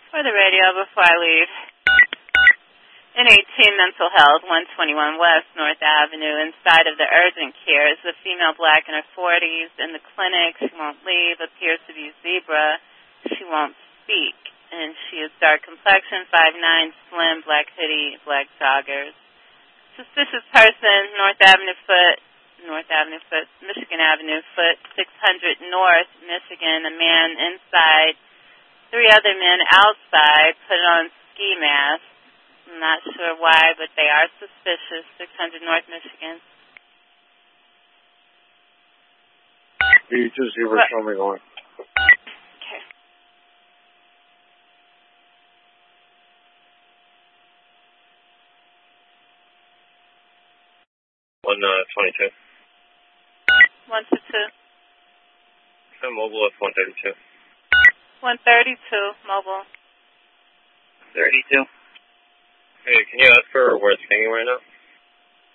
For the radio before I leave. In 18 Mental Health, 121 West North Avenue, inside of the urgent care is a female black in her 40s. In the clinic, she won't leave, appears to be zebra. She won't speak. And she is dark complexion, 5'9", slim, black hoodie, black joggers. Suspicious person, Michigan Avenue, foot 600 North, Michigan. A man inside, 3 other men outside, put on ski masks. I'm not sure why, but they are suspicious. 600 North, Michigan. You just see where show me going. Okay. 122. 122. Mobile at 132. 132, mobile. 32. Hey, can you ask her where it's hanging right now?